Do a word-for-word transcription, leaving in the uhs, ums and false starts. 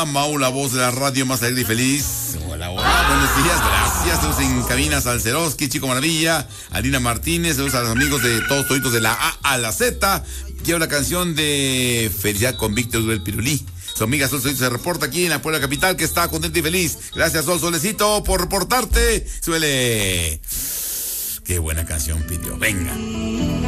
Mau, la voz de la radio más alegre y feliz. Hola, hola, buenos días, gracias. Saludos en cabina, Salceroski, Chico Maravilla, Alina Martínez, saludos a los amigos de todos toditos de la A a la Z. Quiero la canción de Felicidad con Víctor del Pirulí. Su amiga Sol Solito se reporta aquí en la Puebla Capital, que está contenta y feliz. Gracias, Sol Solecito, por reportarte. Suele. Qué buena canción pidió. Venga.